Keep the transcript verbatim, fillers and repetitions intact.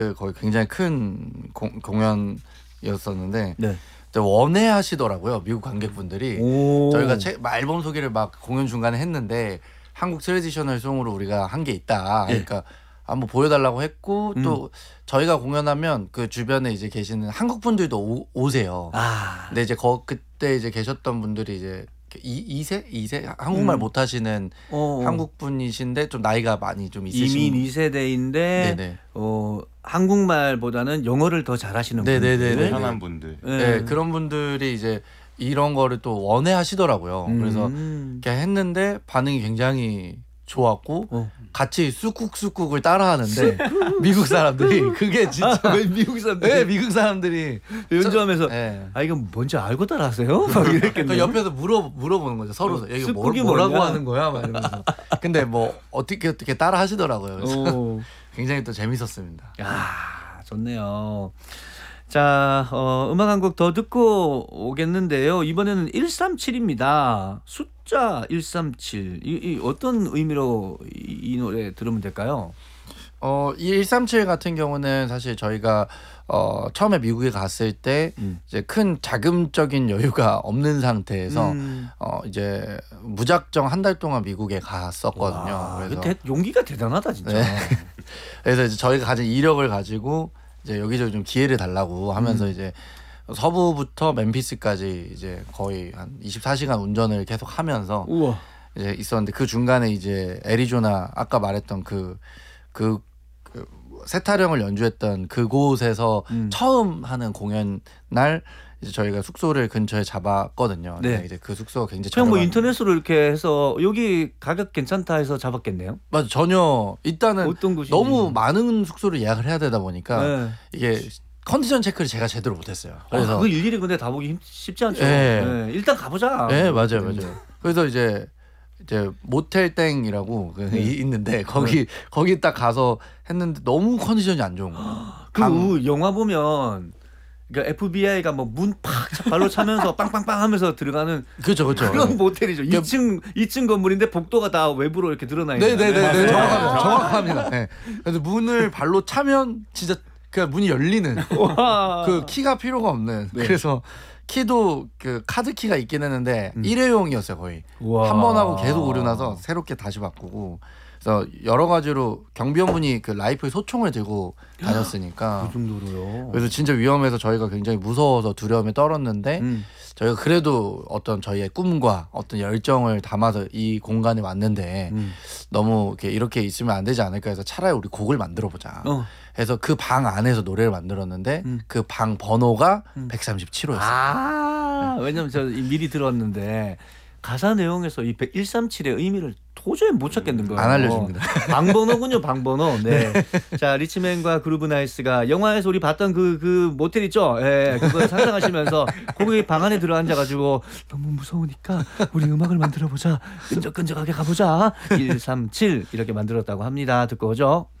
거의 굉장히 큰 공, 공연이었었는데 네. 원해하시더라고요, 미국 관객분들이. 오. 저희가 체, 앨범 소개를 막 공연 중간에 했는데 한국 트레디셔널 송으로 우리가 한 게 있다. 예. 그러니까 한번 보여달라고 했고 음. 또 저희가 공연하면 그 주변에 이제 계시는 한국 분들도 오, 오세요. 아. 근데 이제 거, 그때 이제 계셨던 분들이 이제 이, 2세? 이세 한국말 음. 못하시는 어. 한국 분이신데 좀 나이가 많이 좀 있으신 이민 이 세대인데 네네. 어, 한국말보다는 영어를 더 잘하시는 네네네네. 분들. 편한 분들. 네. 네, 그런 분들이 이제 이런 거를 또 원해하시더라고요. 그래서 음. 이렇게 했는데 반응이 굉장히 좋았고 어. 같이 쑥국쑥국을 따라하는데 미국 사람들이 그게 진짜 아, 왜 미국 사람들 네, 미국 사람들이 연주하면서 네. 아 이건 뭔지 알고 따라하세요? 막 그 이랬겠네요. 옆에서 물어 물어보는 거죠. 서로 어, 이게 뭐, 쑥국이 뭐라고 뭐냐? 하는 거야? 막 이러면서. 근데 뭐 어떻게 어떻게 따라 하시더라고요. 그래서 오. 굉장히 또 재밌었습니다. 야, 좋네요. 자, 어, 음악 한 곡 더 듣고 오겠는데요. 이번에는 일삼칠입니다. 숫자 일삼칠. 이, 이 어떤 의미로 이, 이 노래 들으면 될까요? 어, 이 일삼칠 같은 경우는 사실 저희가 어, 처음에 미국에 갔을 때 음. 이제 큰 자금적인 여유가 없는 상태에서 음. 어, 이제 무작정 한 달 동안 미국에 갔었거든요. 와, 그래서 대, 용기가 대단하다 진짜. 네. 그래서 이제 저희가 가진 이력을 가지고 이제 여기저기 좀 기회를 달라고 하면서 음. 이제 서부부터 멤피스까지 이제 거의 한 이십사 시간 운전을 계속 하면서 우와. 이제 있었는데 그 중간에 이제 애리조나 아까 말했던 그 그 그 세타령을 연주했던 그곳에서 음. 처음 하는 공연 날 이제 저희가 숙소를 근처에 잡았거든요. 네. 근데 이제 그 숙소가 굉장히 그냥 뭐 저렴한- 인터넷으로 이렇게 해서 여기 가격 괜찮다 해서 잡았겠네요. 맞아, 전혀 일단은 어떤 곳인지. 너무 많은 숙소를 예약을 해야 되다 보니까 네. 이게 컨디션 체크를 제가 제대로 못했어요. 그래서 아, 그거 일일이 근데 다 보기 힘- 쉽지 않죠. 네. 네, 일단 가보자. 네, 맞아요, 맞아요. 그래서 이제 이제 모텔 땡이라고 그 네. 있는데 거기 거기 딱 가서 했는데 너무 컨디션이 안 좋은 거예요. 그 방- 영화 보면 그러니까 에프비아이가 뭐 문 팍 발로 차면서 빵빵빵 하면서 들어가는 그렇죠, 그렇죠. 그런 모텔이죠. 그러니까- 이 층 이 층 건물인데 복도가 다 외부로 이렇게 드러나 있는. 네네네, 맞아요. 정확합니다. 정확합니다. 네. 그래서 문을 발로 차면 진짜 그냥 문이 열리는 와. 그 키가 필요가 없는. 네. 그래서 키도 그 카드 키가 있긴 했는데 음. 일회용이었어요 거의. 우와. 한 번 하고 계속 오류나서 새롭게 다시 바꾸고. 그래서 여러 가지로 경비원분이 그 라이플 소총을 들고 다녔으니까. 그 정도로요. 그래서 진짜 위험해서 저희가 굉장히 무서워서 두려움에 떨었는데 음. 저희가 그래도 어떤 저희의 꿈과 어떤 열정을 담아서 이 공간에 왔는데 음. 너무 이렇게, 이렇게 있으면 안 되지 않을까 해서 차라리 우리 곡을 만들어 보자. 어. 해서 그 방 안에서 노래를 만들었는데 음. 그 방 번호가 음. 백삼십칠 호였어요. 아, 왜냐면 저 미리 들었는데 가사 내용에서 이 백삼십칠의 의미를 도저히 못 찾겠는 거예요. 안 알려줍니다. 방번호군요, 방번호. 네. 자, 리치맨과 그루브 나이스가 영화에서 우리 봤던 그, 그 모텔 있죠? 예, 그걸 상상하시면서 거기 방 안에 들어 앉아가지고 너무 무서우니까 우리 음악을 만들어보자. 끈적끈적하게 가보자. 일삼칠 이렇게 만들었다고 합니다. 듣고 오죠?